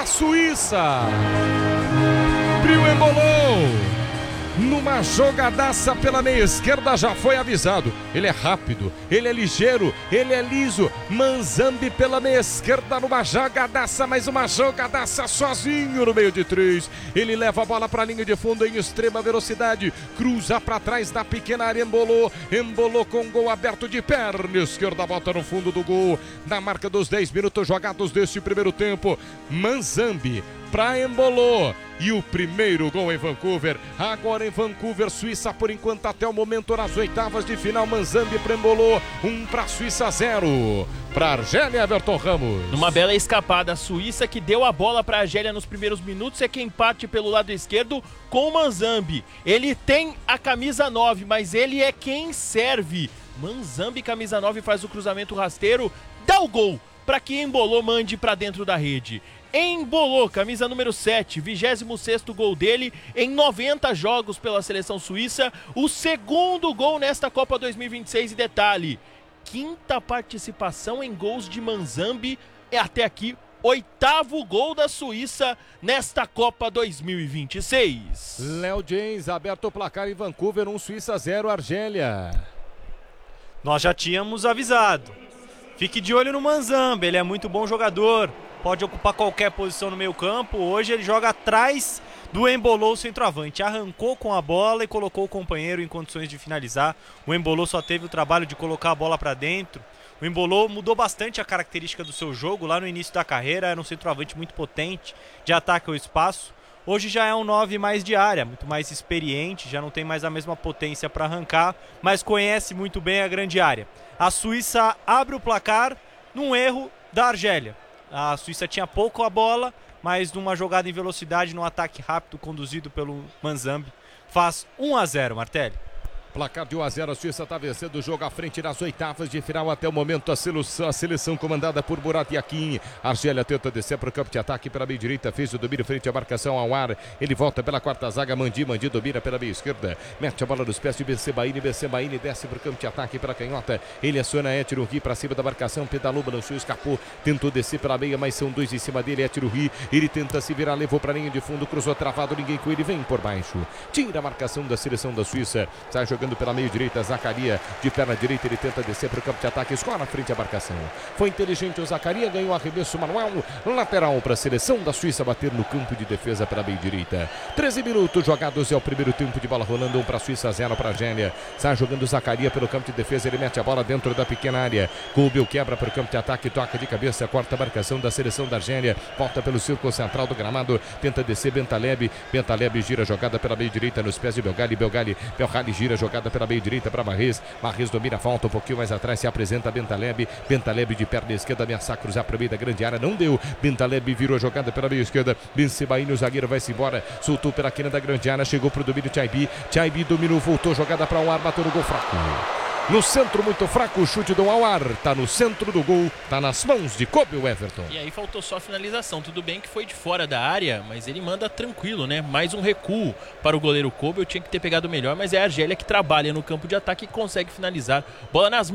da Suíça. Bril embolou. Numa jogadaça pela meia esquerda, já foi avisado. Ele é rápido, ele é ligeiro, ele é liso. Manzambi pela meia esquerda numa jogadaça, mais uma jogadaça sozinho no meio de três. Ele leva a bola para a linha de fundo em extrema velocidade. Cruza para trás da pequena área, embolou com gol aberto de perna esquerda, bota no fundo do gol. Na marca dos 10 minutos jogados deste primeiro tempo, Manzambi para embolou. E o primeiro gol em Vancouver. Agora em Vancouver, Suíça por enquanto até o momento nas oitavas de final. Manzambi para embolou. 1 para Suíça, 0 para Argélia. Everton Ramos. Numa bela escapada, a Suíça que deu a bola para a Argélia nos primeiros minutos é quem parte pelo lado esquerdo com o Manzambi. Ele tem a camisa 9, mas ele é quem serve. Manzambi, camisa 9, faz o cruzamento rasteiro, dá o gol para que embolou mande para dentro da rede. Embolou, camisa número 7, 26º gol dele em 90 jogos pela seleção suíça, o segundo gol nesta Copa 2026 e detalhe, 5ª participação em gols de Manzambi, é até aqui 8º gol da Suíça nesta Copa 2026. Léo James, aberto o placar em Vancouver, 1 Suíça 0 Argélia. Nós já tínhamos avisado, fique de olho no Manzambi, ele é muito bom jogador. Pode ocupar qualquer posição no meio campo. Hoje ele joga atrás do Embolou, centroavante. Arrancou com a bola e colocou o companheiro em condições de finalizar. O Embolou só teve o trabalho de colocar a bola para dentro. O Embolou mudou bastante a característica do seu jogo. Lá no início da carreira era um centroavante muito potente, de ataque ao espaço. Hoje já é um 9 mais de área, muito mais experiente, já não tem mais a mesma potência para arrancar, mas conhece muito bem a grande área. A Suíça abre o placar num erro da Argélia. A Suíça tinha pouco a bola, mas numa jogada em velocidade, num ataque rápido conduzido pelo Manzambi, faz 1-0, Martelli. Placar de 1-0, a Suíça está vencendo o jogo à frente nas oitavas de final até o momento. A seleção comandada por Murat Yakin. Argélia tenta descer para o campo de ataque pela meia direita, fez o domínio frente à marcação ao ar. Ele volta pela quarta zaga, Mandi domina pela meia esquerda, mete a bola nos pés de Bensebaini desce para o campo de ataque pela canhota. Ele aciona Étiro Ri para cima da marcação, pedalou, balançou, escapou, tentou descer pela meia, mas são 2 em cima dele. Étiro Ri, ele tenta se virar, levou para a linha de fundo, cruzou travado, ninguém com ele, vem por baixo, tira a marcação da seleção da Suíça, sai jogando pela meio direita, Zacaria de perna direita, ele tenta descer para o campo de ataque, escola na frente a marcação. Foi inteligente o Zacaria, ganhou arremesso manual, lateral para a seleção da Suíça bater no campo de defesa pela meio direita. 13 minutos jogados, é o primeiro tempo de bola rolando, 1 para a Suíça, 0 para a Argélia. Sai jogando Zacaria pelo campo de defesa, ele mete a bola dentro da pequena área. Colbel quebra para o campo de ataque, toca de cabeça, corta a marcação da seleção da Argélia, volta pelo círculo central do gramado, tenta descer Bentaleb gira a jogada pela meio direita nos pés de Belgali gira a jogada pela meio direita para Marrez domina a falta um pouquinho mais atrás, se apresenta Bentaleb de perna esquerda, ameaça cruzar para o meio da grande área, não deu, Bentaleb virou a jogada pela meio esquerda, Bensebaini, o zagueiro vai-se embora, soltou pela quina da grande área, chegou para o domínio Tchaibi dominou, voltou, jogada para o ar, bateu no gol fraco. No centro muito fraco, o chute do Awar, tá no centro do gol, tá nas mãos de Kobe Everton. E aí faltou só a finalização, tudo bem que foi de fora da área, mas ele manda tranquilo, né? Mais um recuo para o goleiro Kobe, eu tinha que ter pegado melhor, mas é a Argélia que trabalha no campo de ataque e consegue finalizar. Bola nas